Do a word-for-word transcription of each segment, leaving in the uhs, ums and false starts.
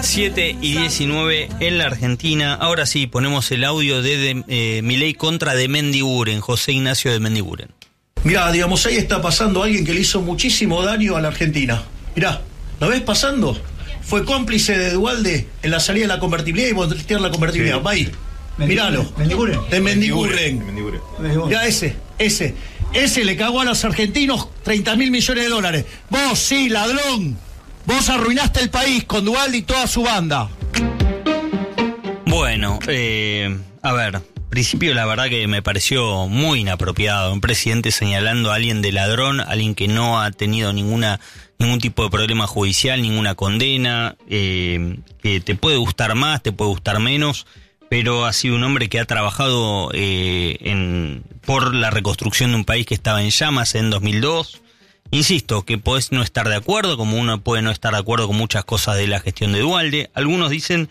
siete y diecinueve en la Argentina. Ahora sí, ponemos el audio de, de eh, Milei contra de Mendiguren, José Ignacio de Mendiguren. Mirá, digamos, ahí está pasando alguien que le hizo muchísimo daño a la Argentina. Mirá, ¿lo ves pasando? Fue cómplice de Duhalde en la salida de la convertibilidad y voltear la convertibilidad. Sí. Va ahí, míralo. Mendiguren. De Mendiguren. Mendiguren. Mirá ese, ese. Ese le cagó a los argentinos treinta mil millones de dólares. Vos, sí, ladrón. Vos arruinaste el país con Duhalde y toda su banda. Bueno, eh, a ver, principio la verdad que me pareció muy inapropiado un presidente señalando a alguien de ladrón, alguien que no ha tenido ninguna ningún tipo de problema judicial, ninguna condena, eh, que te puede gustar más, te puede gustar menos, pero ha sido un hombre que ha trabajado eh, en, por la reconstrucción de un país que estaba en llamas en dos mil dos. Insisto, que podés no estar de acuerdo, como uno puede no estar de acuerdo con muchas cosas de la gestión de Duhalde. Algunos dicen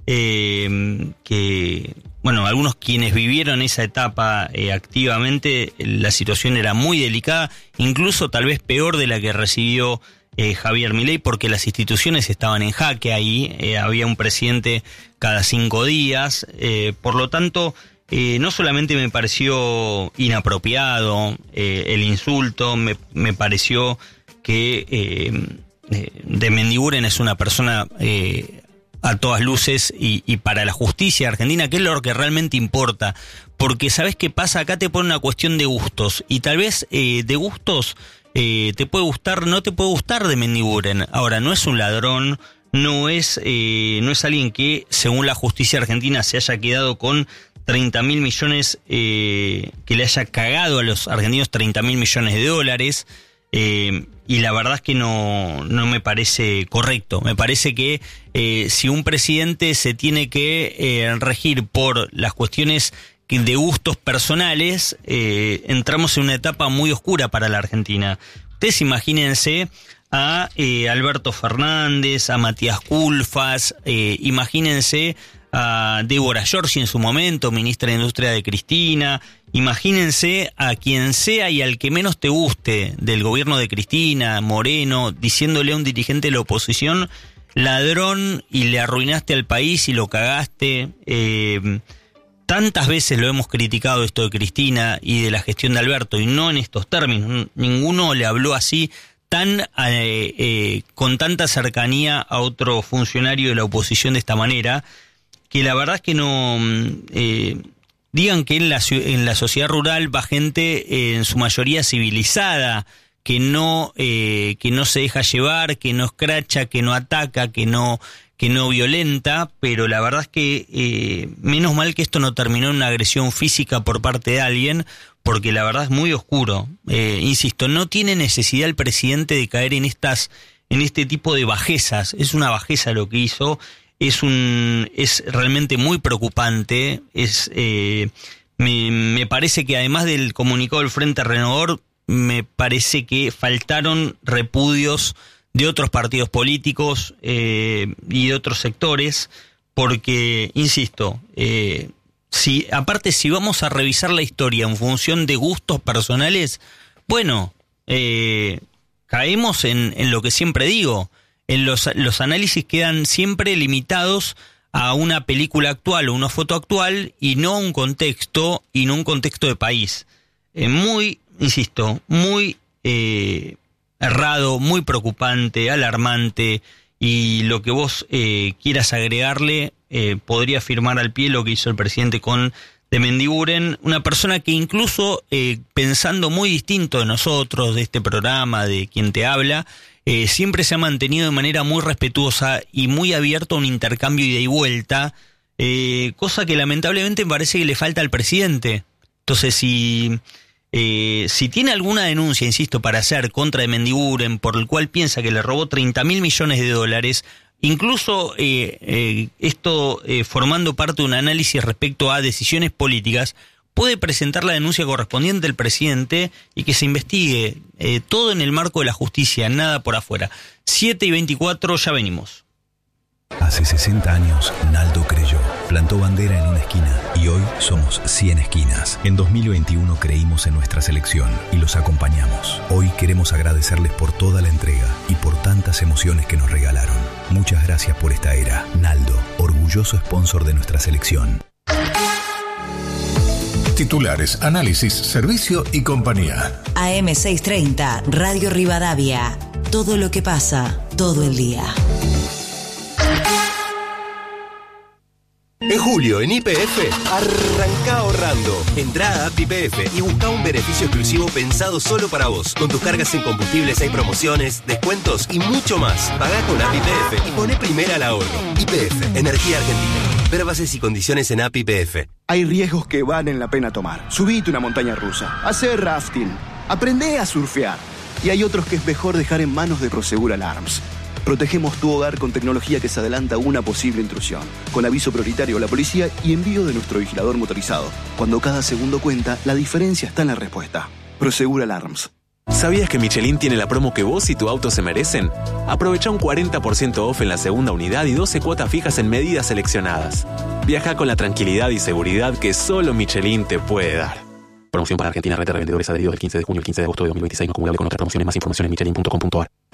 eh, que, bueno, algunos quienes vivieron esa etapa eh, activamente, la situación era muy delicada, incluso tal vez peor de la que recibió eh, Javier Milei, porque las instituciones estaban en jaque ahí, eh, había un presidente cada cinco días, eh, por lo tanto... Eh, no solamente me pareció inapropiado eh, el insulto, me, me pareció que eh, eh, de Mendiguren es una persona eh, a todas luces y, y para la justicia argentina, que es lo que realmente importa, porque ¿sabés qué pasa? Acá te pone una cuestión de gustos y tal vez eh, de gustos eh, te puede gustar, no te puede gustar de Mendiguren. Ahora, no es un ladrón, no es, eh, no es alguien que según la justicia argentina se haya quedado con treinta mil millones, eh, que le haya cagado a los argentinos treinta mil millones de dólares, eh, y la verdad es que no, no me parece correcto. Me parece que eh, si un presidente se tiene que eh, regir por las cuestiones de gustos personales, eh, entramos en una etapa muy oscura para la Argentina. Ustedes imagínense a eh, Alberto Fernández, a Matías Culfas, eh, imagínense a Débora Giorgi en su momento, ministra de Industria de Cristina. Imagínense a quien sea y al que menos te guste del gobierno de Cristina, Moreno, diciéndole a un dirigente de la oposición, ladrón, y le arruinaste al país y lo cagaste. Eh, tantas veces lo hemos criticado esto de Cristina y de la gestión de Alberto, y no en estos términos. Ninguno le habló así, tan eh, eh, con tanta cercanía a otro funcionario de la oposición de esta manera, que la verdad es que no... Eh, digan que en la, en la sociedad rural va gente eh, en su mayoría civilizada, que no, eh, que no se deja llevar, que no escracha, que no ataca, que no, que no violenta, pero la verdad es que eh, menos mal que esto no terminó en una agresión física por parte de alguien, porque la verdad es muy oscuro. Eh, insisto, no tiene necesidad el presidente de caer en estas, en este tipo de bajezas. Es una bajeza lo que hizo. Es un es realmente muy preocupante. Es eh, me, me parece que además del comunicado del Frente Renovador, me parece que faltaron repudios de otros partidos políticos eh, y de otros sectores, porque, insisto, eh, si aparte si vamos a revisar la historia en función de gustos personales, bueno, eh, caemos en, en lo que siempre digo. En los, los análisis quedan siempre limitados a una película actual o una foto actual y no un contexto y no un contexto de país. Eh, muy, insisto, muy eh, errado, muy preocupante, alarmante, y lo que vos eh, quieras agregarle, eh, podría firmar al pie lo que hizo el presidente con de Mendiguren, una persona que incluso eh, pensando muy distinto de nosotros, de este programa, de quien te habla, Eh, siempre se ha mantenido de manera muy respetuosa y muy abierto a un intercambio ida y vuelta, eh, cosa que lamentablemente me parece que le falta al presidente. Entonces, si, eh, si tiene alguna denuncia, insisto, para hacer contra de Mendiguren, por el cual piensa que le robó treinta mil millones de dólares, incluso eh, eh, esto eh, formando parte de un análisis respecto a decisiones políticas, puede presentar la denuncia correspondiente al presidente y que se investigue eh, todo en el marco de la justicia, nada por afuera. siete y veinticuatro, ya venimos. Hace sesenta años, Naldo creyó, plantó bandera en una esquina y hoy somos cien esquinas. En dos mil veintiuno creímos en nuestra selección y los acompañamos. Hoy queremos agradecerles por toda la entrega y por tantas emociones que nos regalaron. Muchas gracias por esta era. Naldo, orgulloso sponsor de nuestra selección. Titulares, análisis, servicio y compañía. A M seiscientos treinta, Radio Rivadavia. Todo lo que pasa, todo el día. En julio, en Y P F, arranca ahorrando. Entrá a App Y P F y busca un beneficio exclusivo pensado solo para vos. Con tus cargas en combustibles hay promociones, descuentos y mucho más. Pagá con App Y P F y poné primera al ahorro. Y P F, Energía Argentina. Ver bases y condiciones en App Y P F. Hay riesgos que valen la pena tomar. Subite una montaña rusa, hacer rafting, aprendé a surfear. Y hay otros que es mejor dejar en manos de Prosegur Alarms. Protegemos tu hogar con tecnología que se adelanta a una posible intrusión, con aviso prioritario a la policía y envío de nuestro vigilador motorizado. Cuando cada segundo cuenta, la diferencia está en la respuesta. Prosegur Alarms. ¿Sabías que Michelin tiene la promo que vos y tu auto se merecen? Aprovecha un cuarenta por ciento off en la segunda unidad y doce cuotas fijas en medidas seleccionadas. Viaja con la tranquilidad y seguridad que solo Michelin te puede dar. Promoción para Argentina, red de revendedores adheridos del quince de junio al quince de agosto de dos mil veintiséis, no acumulable con otras promociones. Más información en michelin punto com punto a r.